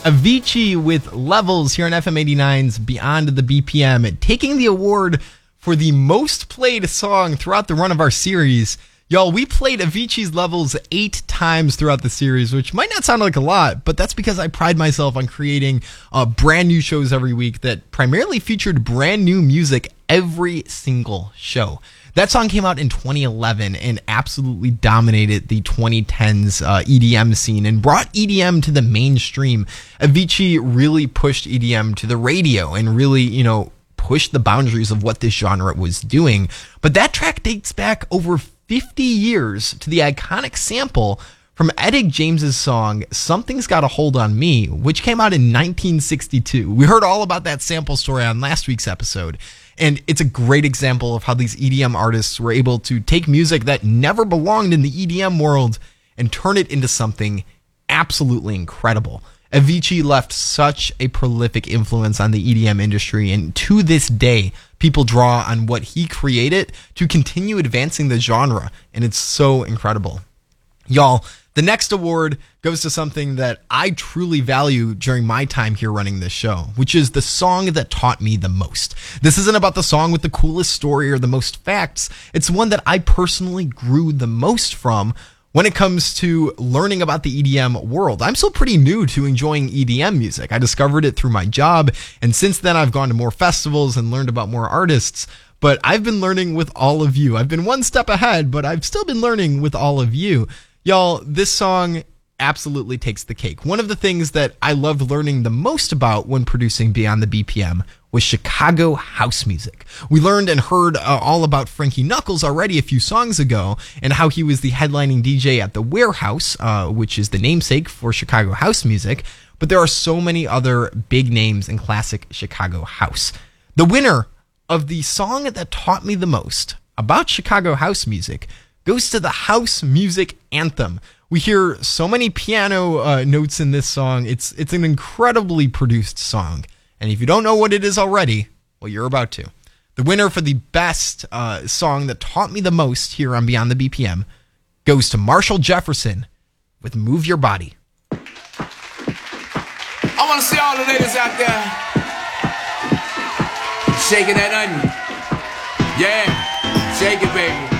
Avicii with Levels here on FM 89's Beyond the BPM, taking the award for the most played song throughout the run of our series. Y'all, we played Avicii's Levels 8 times throughout the series, which might not sound like a lot, but that's because I pride myself on creating brand new shows every week that primarily featured brand new music every single show. That song came out in 2011 and absolutely dominated the 2010s EDM scene and brought EDM to the mainstream. Avicii really pushed EDM to the radio and really, pushed the boundaries of what this genre was doing. But that track dates back over 50 years to the iconic sample from Etta James's song Something's Got a Hold on Me, which came out in 1962. We heard all about that sample story on last week's episode. And it's a great example of how these EDM artists were able to take music that never belonged in the EDM world and turn it into something absolutely incredible. Avicii left such a prolific influence on the EDM industry, and to this day, people draw on what he created to continue advancing the genre, and it's so incredible. Y'all, the next award goes to something that I truly value during my time here running this show, which is the song that taught me the most. This isn't about the song with the coolest story or the most facts. It's one that I personally grew the most from when it comes to learning about the EDM world. I'm still pretty new to enjoying EDM music. I discovered it through my job, and since then I've gone to more festivals and learned about more artists. But I've been learning with all of you. I've been one step ahead, but I've still been learning with all of you. Y'all, this song absolutely takes the cake. One of the things that I loved learning the most about when producing Beyond the BPM was Chicago house music. We learned and heard all about Frankie Knuckles already a few songs ago and how he was the headlining DJ at the Warehouse, which is the namesake for Chicago house music. But there are so many other big names in classic Chicago house. The winner of the song that taught me the most about Chicago house music goes to the House Music Anthem. We hear so many piano notes in this song. It's an incredibly produced song. And if you don't know what it is already, well, you're about to. The winner for the best song that taught me the most here on Beyond the BPM goes to Marshall Jefferson with Move Your Body. I want to see all the ladies out there shaking that onion. Yeah, shake it, baby.